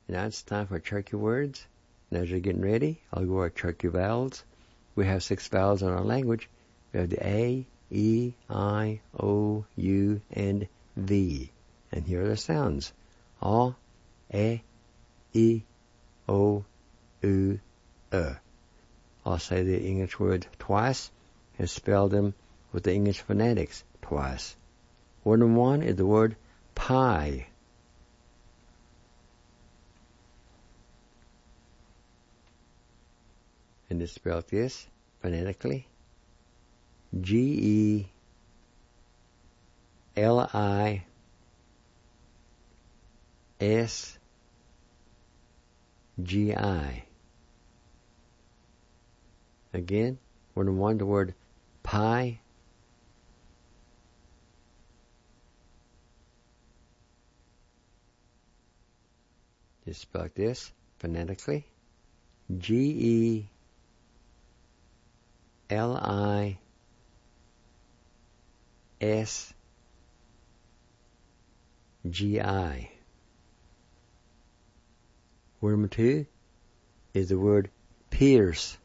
Now it's time for tricky words. And as you're getting ready, I'll go over tricky vowels. We have 6 vowels in our language. We have the A, E, I, O, U, and V. And here are the sounds. A, E, O, U, E. I'll say the English words twice and spell them with the English phonetics twice. Word number 1 is the word pie. And it's spelled this phonetically. G-E-L-I-S-G-I. Again, word number 1, the word pie. It's spelled this phonetically. G-E-L-I-S-G-I. Word number 2 is the word pierce.